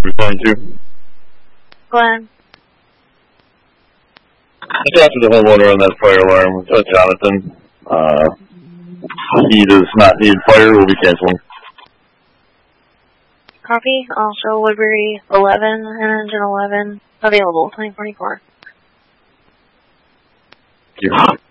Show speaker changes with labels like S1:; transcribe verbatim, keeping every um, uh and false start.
S1: referring to?
S2: Go ahead.
S1: I talked to the homeowner on that fire alarm, uh, Jonathan. Uh, he does not need fire, we'll be canceling.
S2: Copy. Also, Woodbury eleven and engine eleven available, twenty twenty-four.
S1: Thank you.